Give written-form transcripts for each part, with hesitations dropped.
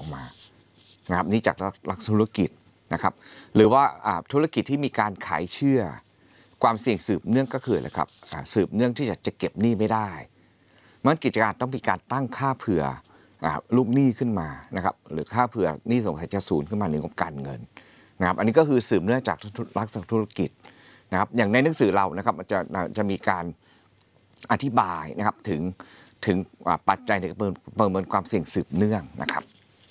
อกมานะครับนี่จากลักษณะธุรกิจนะครับหรือว่าธุรกิจที่มีการขายเชื่อความเสี่ยงสืบเนื่องก็คืออะไรครับสืบเนื่องที่จะเก็บหนี้ไม่ได้มันกิจการต้องมีการตั้งค่าเผื่อลูกหนี้ขึ้นมานะครับหรือค่าเผื่อหนี้สงสัยจะศูนย์ขึ้นมาในงบการเงินนะครับอันนี้ก็คือสืบเนื่องจากลักษณะธุรกิจนะครับอย่างในหนังสือเรานะครับจะมีการอธิบายนะครับถึงปัจจัยในการประเมินความเสี่ยงสืบเนื่องนะครับ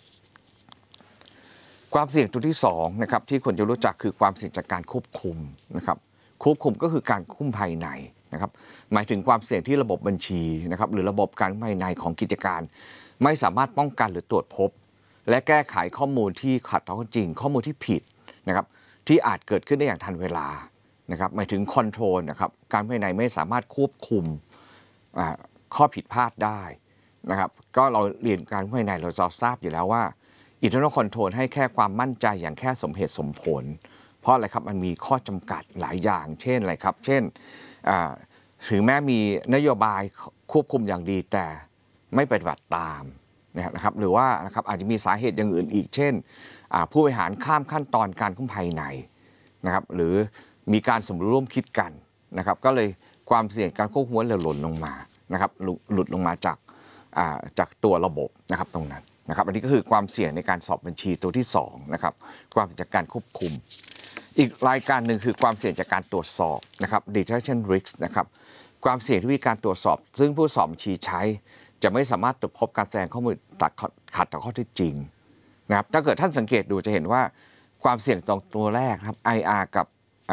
ความเสี่ยงตัวที่2นะครับที่ควรจะรู้จักคือความเสี่ยงจากการควบคุมนะครับควบคุมก็คือการควบคุมภายในนะครับหมายถึงความเสี่ยงที่ระบบบัญชีนะครับหรือระบบการภายในของกิจการไม่สามารถป้องกันหรือตรวจพบและแก้ไขข้อมูลที่ขัดต่อข้อจริงข้อมูลที่ผิดนะครับที่อาจเกิดขึ้นได้อย่างทันเวลานะครับหมายถึงคอนโทรลนะครับการภายในไม่สามารถควบคุมข้อผิดพลาดได้นะครับก็เราเรียนการภายในเราจะทราบอยู่แล้วว่าinternal control ให้แค่ความมั่นใจอย่างแค่สมเหตุสมผลเพราะอะไรครับมันมีข้อจำกัดหลายอย่างเช่นอะไรครับเช่นถึงแม้มีนโยบายควบคุมอย่างดีแต่ไม่ปฏิบัติตามนะครับหรือว่านะครับอาจจะมีสาเหตุอย่างอื่นอีกเช่นผู้บริหารข้ามขั้นตอนการควบคุมภายในนะครับหรือมีการสมรู้ร่วมคิดกันนะครับก็เลยความเสี่ยงการควบคุมเลยหล่นลงมานะครับหลุดลงมาจากตัวระบบนะครับตรงนั้นนะครับอันนี้ก็คือความเสี่ยงในการสอบบัญชีตัวที่2นะครับความเสี่ยงจากการควบคุมอีกรายการหนึ่งคือความเสี่ยงจากการตรวจสอบนะครับ detection risk นะครับความเสี่ยงที่มีการตรวจสอบซึ่งผู้สอบบัญชีใช้จะไม่สามารถตรวจพบการแสดงข้อมูลขัดต่อข้อเท็จจริงนะครับถ้าเกิดท่านสังเกตดูจะเห็นว่าความเสี่ยงตรงตัวแรกครับ IR กับ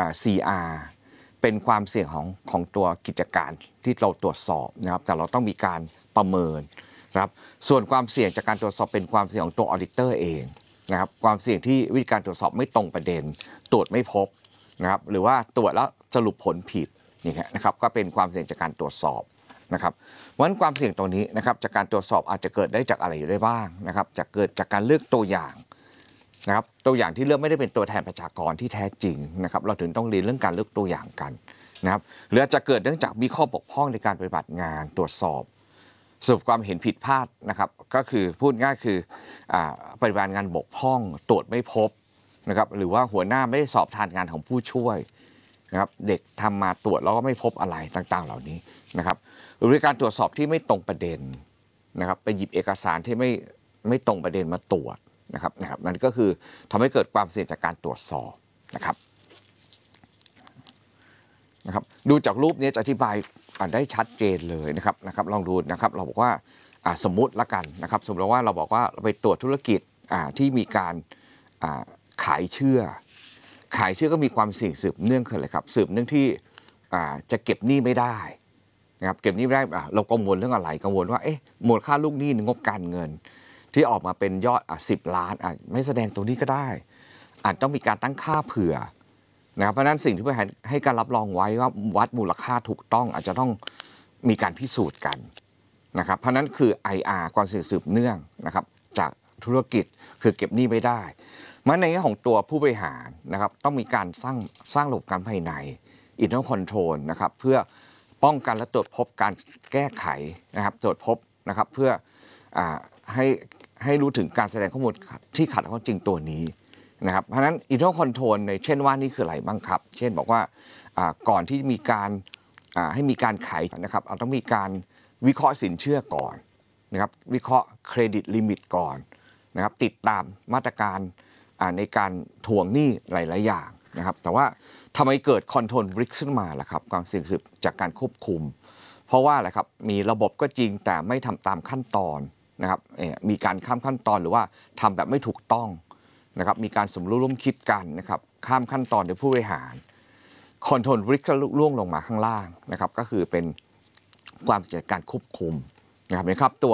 CR เป็นความเสี่ยงของตัวกิจการที่เราตรวจสอบนะครับแต่เราต้องมีการประเมินนะครับส่วนความเสี่ยงจากการตรวจสอบเป็นความเสี่ยงของตัวออดิเตอร์เองนะครับความเสี่ยงที่วิธีการตรวจสอบไม่ตรงประเด็นตรวจไม่พบนะครับหรือว่าตรวจแล้วสรุปผลผิดนี่นะครับก็เป็นความเสี่ยงจากการตรวจสอบนะครับเพราะฉะนั้นความเสี่ยงตัวนี้นะครับจากการตรวจสอบอาจจะเกิดได้จากอะไรได้บ้างนะครับจะเกิดจากการเลือกตัวอย่างนะครับตัวอย่างที่เลือกไม่ได้เป็นตัวแทนประชากรที่แท้จริงนะครับเราถึงต้องเรียนเรื่องการเลือกตัวอย่างกันนะครับหรือจะเกิดเนื่องจากมีข้อบกพร่องในการปฏิบัติงานตรวจสอบสรุปความเห็นผิดพลาดนะครับก็คือพูดง่ายคือปฏิบัติงานบกพร่องตรวจไม่พบนะครับหรือว่าหัวหน้าไม่ได้สอบทานงานของผู้ช่วยนะครับเด็กทำมาตรวจแล้วก็ไม่พบอะไรต่างๆเหล่านี้นะครับหรือการตรวจสอบที่ไม่ตรงประเด็นนะครับไปหยิบเอกสารที่ไม่ตรงประเด็นมาตรวจนะครับนั่นก็คือทำให้เกิดความเสี่ยงจากการตรวจสอบนะครับดูจากรูปนี้จะอธิบายได้ชัดเจนเลยนะครับลองดูนะครับเราบอกว่าสมมุติละกันนะครับสมมติว่าเราบอกว่าเราไปตรวจธุรกิจที่มีการขายเชื่อก็มีความเสี่ยงสืบเนื่องคืออะไรครับสืบเนื่องที่จะเก็บหนี้ไม่ได้นะครับเก็บหนี้ไม่ได้เรากังวลเรื่องอะไรกังวลว่ามูลค่าลูกหนี้ในงบการเงินที่ออกมาเป็นยอด10 ล้านไม่แสดงตรงนี้ก็ได้อาจต้องมีการตั้งค่าเผื่อนะครับเพราะนั้นสิ่งที่ให้การรับรองไว้ว่าวัดมูลค่าถูกต้องอาจจะต้องมีการพิสูจน์กันนะครับเพราะนั้นคือ IR ความเสี่ยงสืบเนื่องนะครับจากธุรกิจคือเก็บหนี้ไม่ได้มันในแง่ของตัวผู้บริหารนะครับต้องมีการสร้างระบบการภายใน internal control นะครับเพื่อป้องกันและตรวจพบการแก้ไขนะครับตรวจพบนะครับเพื่อให้รู้ถึงการแสดงข้อมูลที่ขัดข้อจริงตัวนี้นะครับเพราะฉะนั้น internal control ในเช่นว่านี่คืออะไรบ้างครับเช่นบอกว่าก่อนที่มีการให้มีการขายนะครับเราต้องมีการวิเคราะห์สินเชื่อก่อนนะครับวิเคราะห์เครดิตลิมิตก่อนนะครับติดตามมาตรการในการทวงหนี้หลายๆอย่างนะครับแต่ว่าทำไมเกิด control risk ขึ้นมาล่ะครับความเสี่ยงสืบจากการควบคุมเพราะว่าอะไรครับมีระบบก็จริงแต่ไม่ทำตามขั้นตอนนะครับมีการข้ามขั้นตอนหรือว่าทำแบบไม่ถูกต้องนะครับมีการสมรู้ร่วมคิดกันนะครับข้ามขั้นตอนโดยผู้บริหารคอนโทรลริสก์ล่วงลงมาข้างล่างนะครับก็คือเป็นความเสี่ยงการควบคุมนะครับตัว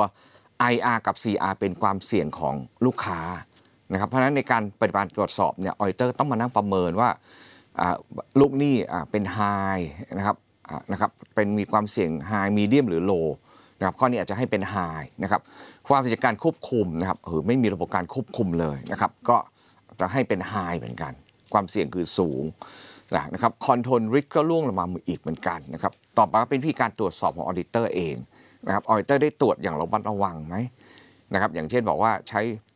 IR กับ CR เป็นความเสี่ยงของลูกค้านะครับเพราะฉะนั้นในการปฏิบัติตรวจสอบเนี่ยออดิเตอร์ต้องมานั่งประเมินว่าลูกหนี้เป็น high นะครับเป็นมีความเสี่ยง high medium หรือ low นะครับข้อนี้อาจจะให้เป็น high นะครับความเสี่ยงการควบคุมนะครับไม่มีระบบการควบคุมเลยนะครับก็จะให้เป็น high เหมือนกันความเสี่ยงคือสูงนะครับคอนโทรลริสก์ก็ล่วงลงมาอีกเหมือนกันนะครับต่อไปก็เป็นวิธีการตรวจสอบของออดิเตอร์เองนะครับออดิเตอร์ได้ตรวจอย่างระมัดระวังไหมนะครับอย่างเช่นบอกว่าใช้